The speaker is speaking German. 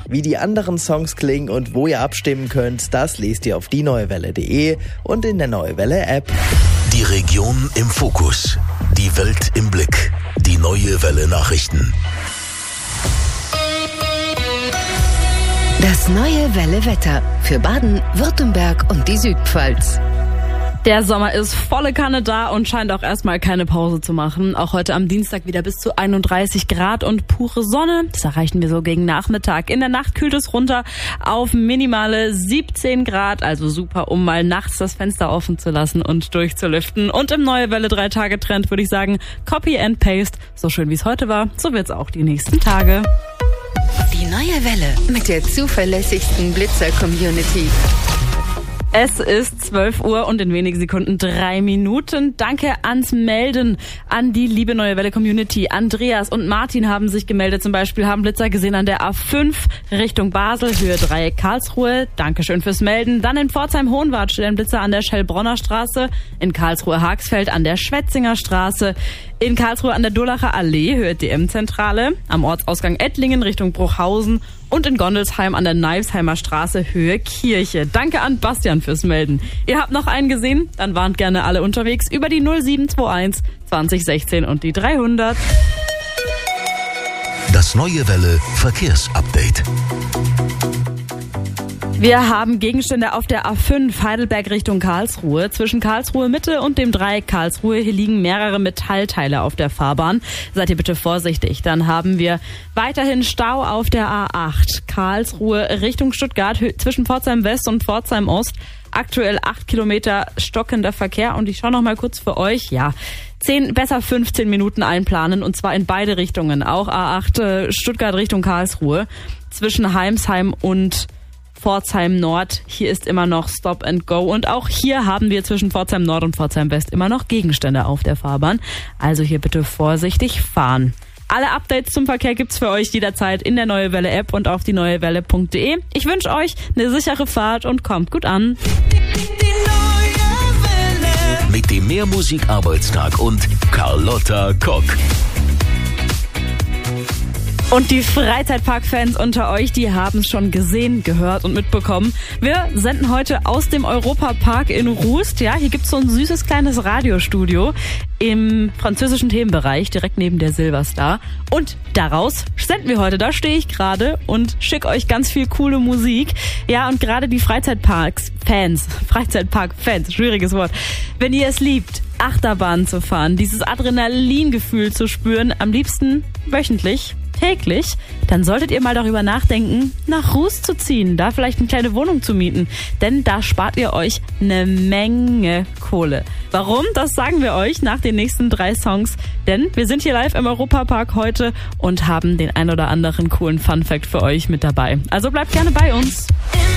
Wie die anderen Songs klingen und wo ihr abstimmen könnt, das lest ihr auf dieneuewelle.de und in der Neue Welle App. Die Region im Fokus, die Welt im Blick, die Neue Welle Nachrichten. Das Neue Welle Wetter für Baden, Württemberg und die Südpfalz. Der Sommer ist volle Kanne da und scheint auch erstmal keine Pause zu machen. Auch heute am Dienstag wieder bis zu 31 Grad und pure Sonne. Das erreichen wir so gegen Nachmittag. In der Nacht kühlt es runter auf minimale 17 Grad. Also super, um mal nachts das Fenster offen zu lassen und durchzulüften. Und im Neue Welle 3-Tage-Trend würde ich sagen, Copy and Paste. So schön wie es heute war, so wird's auch die nächsten Tage. Die Neue Welle mit der zuverlässigsten Blitzer-Community. Es ist 12 Uhr und in wenigen Sekunden 3 Minuten. Danke ans Melden an die liebe Neue Welle Community. Andreas und Martin haben sich gemeldet, zum Beispiel haben Blitzer gesehen an der A5 Richtung Basel, Höhe 3 Karlsruhe. Dankeschön fürs Melden. Dann in Pforzheim-Hohenwart steht ein Blitzer an der Schellbronner Straße, in Karlsruhe-Haxfeld an der Schwetzinger Straße, in Karlsruhe an der Durlacher Allee, Höhe DM-Zentrale, am Ortsausgang Ettlingen Richtung Bruchhausen und in Gondelsheim an der Neifsheimer Straße, Höhe Kirche. Danke an Bastian fürs Melden. Ihr habt noch einen gesehen? Dann warnt gerne alle unterwegs über die 0721 2016 und die 300. Das Neue Welle Verkehrsupdate. Wir haben Gegenstände auf der A5 Heidelberg Richtung Karlsruhe. Zwischen Karlsruhe Mitte und dem Dreieck Karlsruhe, hier liegen mehrere Metallteile auf der Fahrbahn. Seid ihr bitte vorsichtig. Dann haben wir weiterhin Stau auf der A8 Karlsruhe Richtung Stuttgart zwischen Pforzheim West und Pforzheim Ost. Aktuell 8 Kilometer stockender Verkehr und ich schaue noch mal kurz für euch. Ja, 15 Minuten einplanen und zwar in beide Richtungen. Auch A8 Stuttgart Richtung Karlsruhe zwischen Heimsheim und Pforzheim Nord. Hier ist immer noch Stop and Go und auch hier haben wir zwischen Pforzheim Nord und Pforzheim West immer noch Gegenstände auf der Fahrbahn. Also hier bitte vorsichtig fahren. Alle Updates zum Verkehr gibt's für euch jederzeit in der Neue Welle App und auf dieneuewelle.de. Ich wünsche euch eine sichere Fahrt und kommt gut an. Mit dem Mehrmusik-Arbeitstag und Carlotta Kock. Und die Freizeitpark-Fans unter euch, die haben es schon gesehen, gehört und mitbekommen. Wir senden heute aus dem Europapark in Rust. Ja, hier gibt's so ein süßes kleines Radiostudio im französischen Themenbereich, direkt neben der Silverstar. Und daraus senden wir heute, da stehe ich gerade und schicke euch ganz viel coole Musik. Ja, und gerade die Freizeitpark-Fans, schwieriges Wort, wenn ihr es liebt, Achterbahn zu fahren, dieses Adrenalingefühl zu spüren, am liebsten wöchentlich, täglich, dann solltet ihr mal darüber nachdenken, nach Rust zu ziehen, da vielleicht eine kleine Wohnung zu mieten, denn da spart ihr euch eine Menge Kohle. Warum? Das sagen wir euch nach den nächsten 3 Songs, denn wir sind hier live im Europapark heute und haben den ein oder anderen coolen Funfact für euch mit dabei. Also bleibt gerne bei uns.